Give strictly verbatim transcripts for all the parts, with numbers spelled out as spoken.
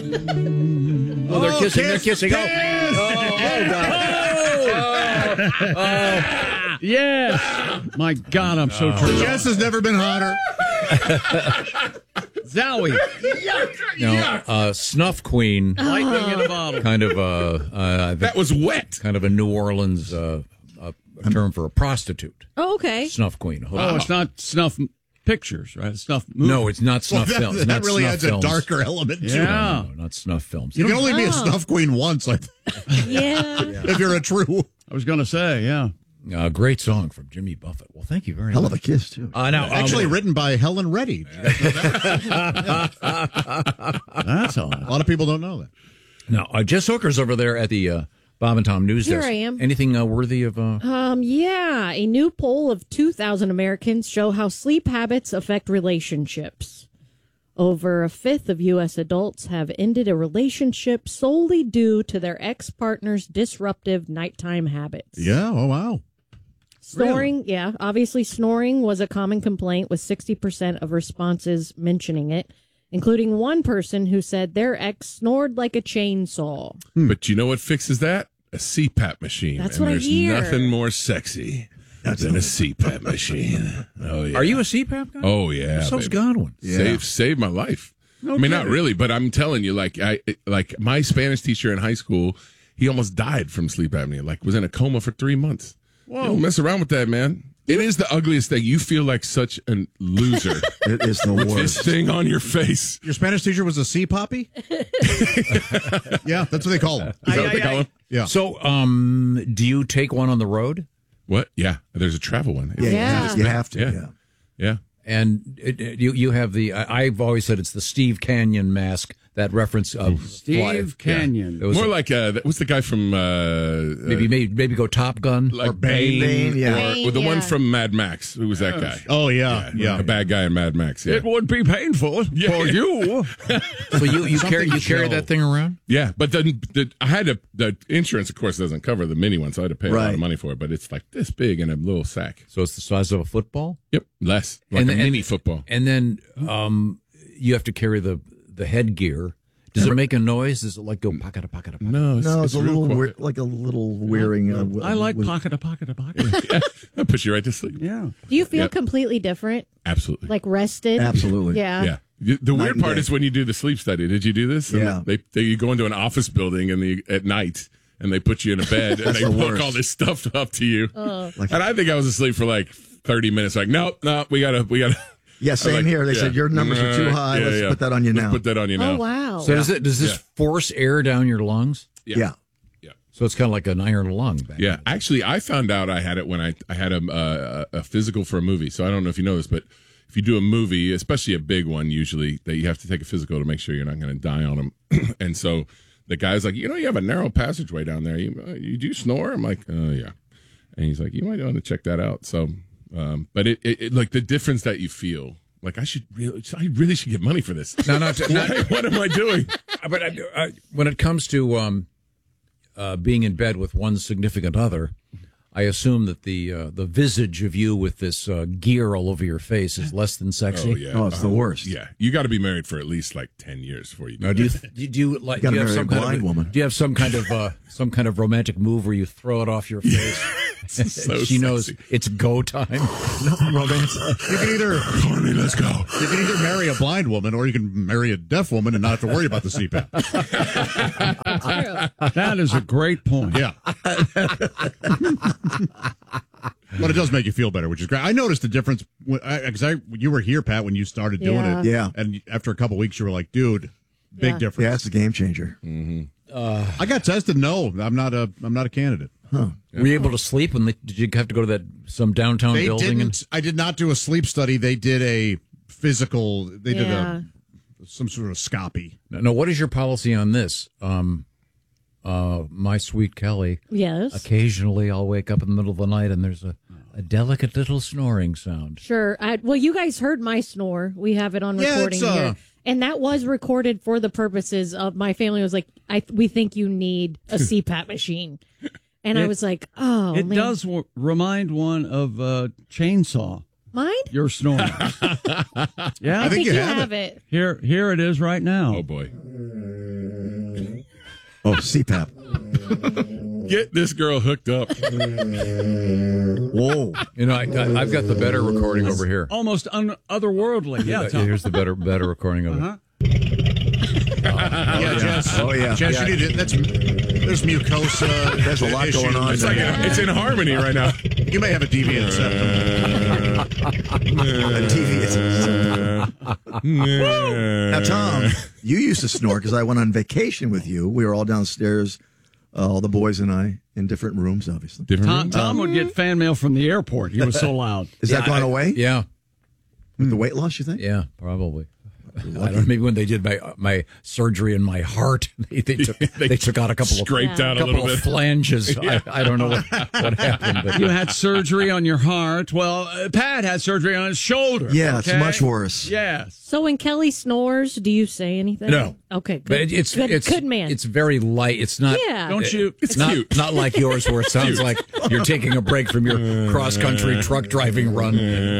Oh, they're kissing. They're kissing. Oh, oh, oh, oh, yes. My God, I'm so turned on. Jess has never been hotter. Zowie. No, uh, Snuff Queen. Lightning in a bottle. Kind of a. Uh, that was wet. Kind of a New Orleans uh, a, a term for a prostitute. Oh, okay. Snuff Queen. Oh, it's not snuff pictures, right? It's snuff movies. No, it's not snuff Well, that, films. that not really snuff adds films. a darker element to Yeah. it. No, no, not snuff films. You can only be a Oh. snuff queen once, I think, Yeah. if you're a true. I was going to say, yeah. Uh, great song from Jimmy Buffett. Well, thank you very Hell much. of a kiss, too. Uh, now, Actually um, written by Helen Reddy. That's all. A lot of people don't know that. now uh, Jess Hooker's over there at the uh, Bob and Tom News Here Desk. I am. Anything uh, worthy of... Uh... Um, yeah, a new poll of two thousand Americans show how sleep habits affect relationships. Over a fifth of U S adults have ended a relationship solely due to their ex-partner's disruptive nighttime habits. Yeah, oh, wow. Snoring, yeah, obviously snoring was a common complaint, with sixty percent of responses mentioning it, including one person who said their ex snored like a chainsaw. But you know what fixes that? A C PAP machine. That's and what I there's hear. nothing more sexy than a C PAP machine. Oh, yeah. Are you a C PAP guy? Oh, yeah. So's baby. Godwin. Save, saved my life. I mean, not really, but I'm telling you, like, I like my Spanish teacher in high school, he almost died from sleep apnea. Like, was in a coma for three months. Whoa. Don't mess around with that, man. It is the ugliest thing. You feel like such a loser. It is the with worst. this thing on your face. Your Spanish teacher was a sea poppy? Yeah, that's what they call him. Is that what they call him? Yeah. So, um, do you take one on the road? What? Yeah, there's a travel one. Yeah, Yeah. You have to. Yeah. Yeah. Yeah. And it, it- you you have the. I, I've always said it's the Steve Canyon mask. That reference of Steve Fly- Canyon. It was More like, uh, what's the guy from... Uh, maybe uh, maybe maybe go Top Gun. like or Bane. Bane, yeah. Or, Bane, or the one yeah. from Mad Max. Who was that guy? Oh, yeah, yeah. A bad guy in Mad Max. Yeah. It would be painful Yeah. for you. So you you Something carry you carry Joe. that thing around? Yeah, but then the, I had to, the insurance, of course, doesn't cover the mini one, so I had to pay a lot Right. of money for it. But it's like this big in a little sack. So it's the size of a football. Yep, less like And a then- mini football. And then um, you have to carry the the headgear. Does it make a noise? Does it like go pocket a pocket a pocket? No, it's, No, it's, a real little quiet. weir- like a little wearing. Uh, I like with- pocket to pocket to pocket. That puts you right to sleep. Yeah. Do you feel Yep. completely different? Absolutely. Like rested? Absolutely. Yeah. yeah. The, the Night weird and part day. is when you do the sleep study. Did you do this? And Yeah. They, they you go into an office building and the at night and they put you in a bed and they the hook worst. all this stuff up to you. Like- and I think I was asleep for like thirty minutes. Like, no, no, we gotta, we gotta. Yeah, same like, here. They yeah. said your numbers are too Uh, high. yeah, Let's yeah. put that on you Let's now. put that on you now. Oh, wow. So does it does this Yeah. force air down your lungs? yeah. Yeah. So it's kind of like an iron lung. Back Yeah, actually, I found out I had it when I I had a, uh, a physical for a movie. So I don't know if you know this, but if you do a movie, especially a big one, usually that you have to take a physical to make sure you're not going to die on them. And so the guy's like, you know, you have a narrow passageway down there. You uh, you do snore? I'm like, oh yeah. And he's like, you might want to check that out. So, um, but it, it, it like the difference that you feel. Like I should really, I really should get money for this. No, no, Why- not- what am I doing? But I, I, when it comes to um, uh, being in bed with one significant other, I assume that the uh, the visage of you with this uh, gear all over your face is less than sexy. Oh yeah, Oh, it's the worst. Yeah, you got to be married for at least like ten years before you do. Now, do you that. do you, do you like? You gotta do you have marry some a kind blind of woman. Do you have some kind of uh, some kind of romantic move where you throw it off your face? So she knows sexy. it's go time. Nothing romance. You can either Corny, let's go. you can either marry a blind woman or you can marry a deaf woman and not have to worry about the C PAP. That is a great point. Yeah. But it does make you feel better, which is great. I noticed the difference because I, I, you were here, Pat, when you started doing Yeah. it. Yeah. And after a couple weeks, you were like, dude, big Yeah. difference. Yeah, it's a game changer. I got tested. No, I'm not a, I'm not a candidate. Were you able to sleep when they, did you have to go to that some downtown They building? didn't. And, I did not do a sleep study. They did a physical. They did Yeah. a some sort of scopy. no, no, what is your policy on this? Um, uh, my sweet Kelly. Yes. Occasionally, I'll wake up in the middle of the night and there's a, a delicate little snoring sound. Sure. I, well, you guys heard my snore. We have it on Yeah, recording it's, uh, here. And that was recorded for the purposes of my family was like, I we think you need a C PAP machine. And I It- was like, oh, It man. does w- remind one of uh, Chainsaw. Mine? Your snoring. Yeah, I think you you have have it. here, here it is right now. Oh boy. Oh, C PAP. Get this girl hooked up. Whoa. You know, I, I, I've got the better recording over here. Almost un- otherworldly. Yeah, Uh, Tom. Here's the better better recording of it. Uh-huh. Yeah, Jess. Oh, yeah. Jess, Yeah. you need to, that's, there's mucosa. There's a lot issues. going on It's like there. it's in harmony right now. You may have a deviant septum. The T V is- Now, Tom, you used to snore because I went on vacation with you. We were all downstairs, uh, all the boys and I, in different rooms, obviously. Different Tom, room? Tom would get fan mail from the airport. He was so loud. Is that gone away? Yeah, With the weight loss, you think? yeah, probably. I don't know, maybe when they did my my surgery in my heart, they, they took they took out a couple of Scraped out a couple little of bit. flanges. I, I don't know what, what happened, but You had surgery on your heart. Well, uh, Pat had surgery on his shoulder. Yeah, it's okay? much worse. Yes. So when Kelly snores, do you say anything? No. Okay, good. but it, it's good, it's good man. It's very light. It's not. Yeah. Don't you? It's not cute. not like yours, where it sounds like you're taking a break from your cross country truck driving run.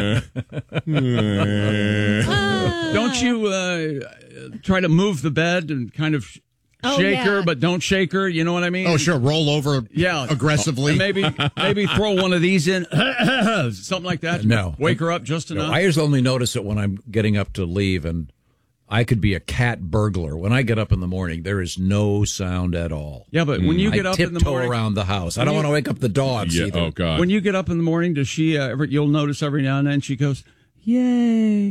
Don't you uh, try to move the bed and kind of sh- Oh, shake yeah. her, but don't shake her? You know what I mean? Oh, sure. Roll over Yeah. aggressively. And maybe maybe throw one of these in, something like that. No. Wake her up just No, enough. I just only notice it when I'm getting up to leave, and I could be a cat burglar. When I get up in the morning, there is no sound at all. yeah, but when you get I up in the tiptoe morning, around the house. I don't want to wake up the dogs Yeah, either. oh, God. when you get up in the morning, does she? Uh, ever, you'll notice every now and then she goes, "Yay!"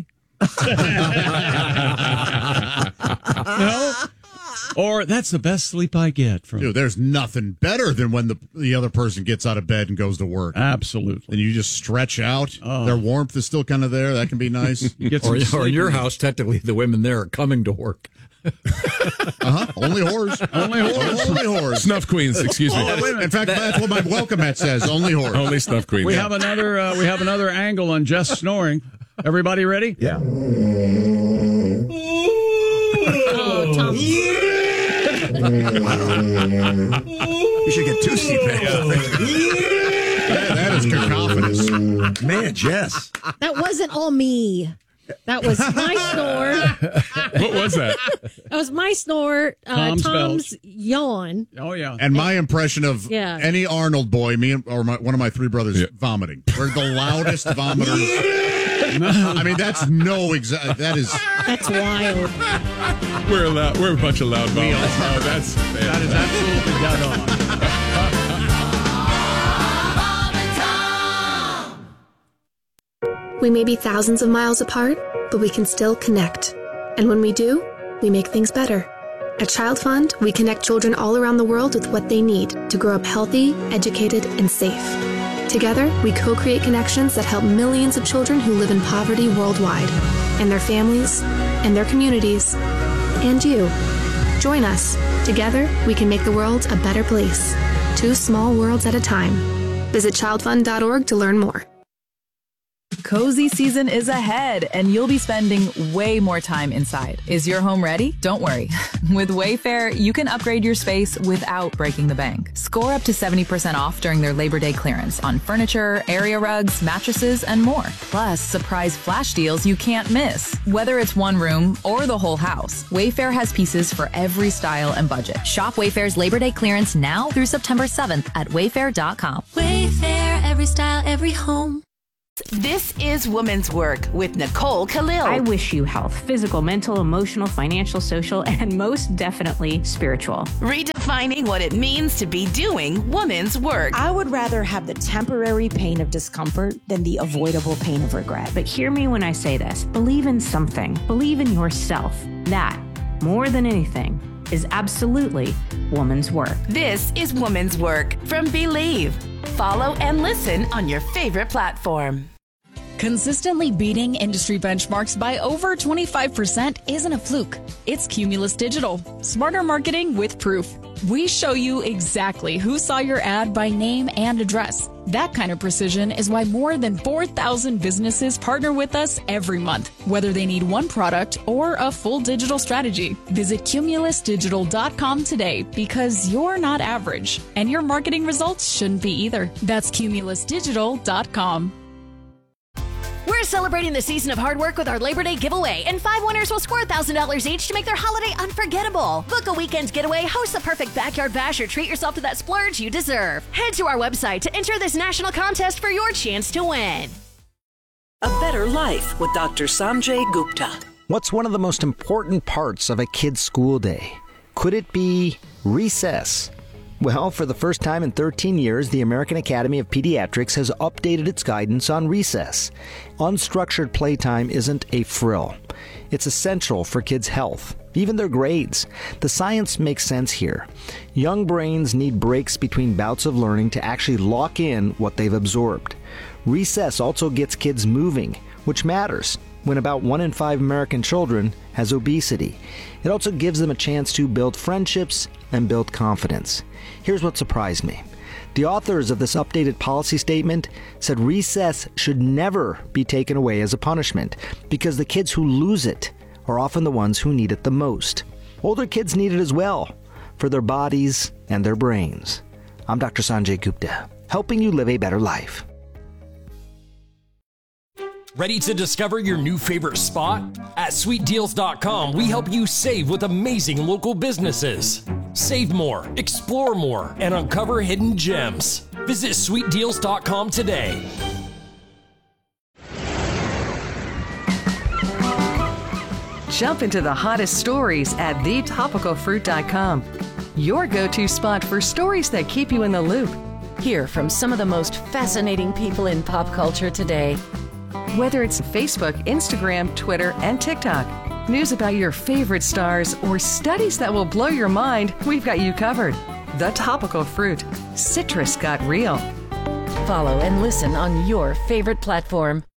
No. Or that's the best sleep I get from. Dude, there's nothing better than when the the other person gets out of bed and goes to work. Absolutely. And you just stretch out. Their warmth is still kind of there. That can be nice. You get Or, some or in sleep. your house, technically, the women there are coming to work. Uh-huh. Only whores. Only whores. Only whores. Snuff queens, excuse me. Oh, in fact, that's what my welcome mat says. Only whores. Only snuff queens. We have another. Uh, we have another angle on Jess snoring. Everybody ready? Yeah. oh, Tom. You should get two C PAPs. That, that is cacophonous. Man, Jess. That wasn't all me. That was my snore. What was that? That was my snore. Uh, Tom's Tom's, belch. yawn. Oh yeah. And my impression of Yeah. any Arnold boy, me and, or my, one of my three brothers, Yeah. vomiting. We're the loudest vomiters. I mean, that's no exact. That is. That's wild. We're a loud, we're a bunch of loud vomits. Oh, that's That is absolutely dead on. We may be thousands of miles apart, but we can still connect. And when we do, we make things better. At Child Fund, we connect children all around the world with what they need to grow up healthy, educated, and safe. Together, we co-create connections that help millions of children who live in poverty worldwide, and their families, and their communities, and you. Join us. Together, we can make the world a better place. Two small worlds at a time. Visit child fund dot org to learn more. Cozy season is ahead, and you'll be spending way more time inside. Is your home ready? Don't worry. With Wayfair, you can upgrade your space without breaking the bank. Score up to seventy percent off during their Labor Day clearance on furniture, area rugs, mattresses, and more. Plus, surprise flash deals you can't miss. Whether it's one room or the whole house, Wayfair has pieces for every style and budget. Shop Wayfair's Labor Day clearance now through September seventh at wayfair dot com. Wayfair, every style, every home. This is Woman's Work with Nicole Khalil. I wish you health, physical, mental, emotional, financial, social, and most definitely spiritual. Redefining what it means to be doing woman's work. I would rather have the temporary pain of discomfort than the avoidable pain of regret. But hear me when I say this. Believe in something. Believe in yourself. That, more than anything, is absolutely woman's work. This is Woman's Work from Believe. Follow and listen on your favorite platform. Consistently beating industry benchmarks by over twenty-five percent isn't a fluke. It's Cumulus Digital. Smarter marketing with proof. We show you exactly who saw your ad by name and address. That kind of precision is why more than four thousand businesses partner with us every month, whether they need one product or a full digital strategy. Visit cumulus digital dot com today because you're not average, and your marketing results shouldn't be either. That's cumulus digital dot com. We're celebrating the season of hard work with our Labor Day giveaway, and five winners will score one thousand dollars each to make their holiday unforgettable. Book a weekend getaway, host the perfect backyard bash, or treat yourself to that splurge you deserve. Head to our website to enter this national contest for your chance to win. A Better Life with Doctor Sanjay Gupta. What's one of the most important parts of a kid's school day? Could it be recess? Well, for the first time in thirteen years, the American Academy of Pediatrics has updated its guidance on recess. Unstructured playtime isn't a frill. It's essential for kids' health, even their grades. The science makes sense here. Young brains need breaks between bouts of learning to actually lock in what they've absorbed. Recess also gets kids moving, which matters when about one in five American children has obesity. It also gives them a chance to build friendships and build confidence. Here's what surprised me. The authors of this updated policy statement said recess should never be taken away as a punishment because the kids who lose it are often the ones who need it the most. Older kids need it as well for their bodies and their brains. I'm Doctor Sanjay Gupta, helping you live a better life. Ready to discover your new favorite spot? At sweet deals dot com, we help you save with amazing local businesses. Save more, explore more, and uncover hidden gems. Visit sweet deals dot com today. Jump into the hottest stories at the topical fruit dot com. Your go-to spot for stories that keep you in the loop. Hear from some of the most fascinating people in pop culture today. Whether it's Facebook, Instagram, Twitter, and TikTok, news about your favorite stars, or studies that will blow your mind, we've got you covered. The Topical Fruit. Citrus got real. Follow and listen on your favorite platform.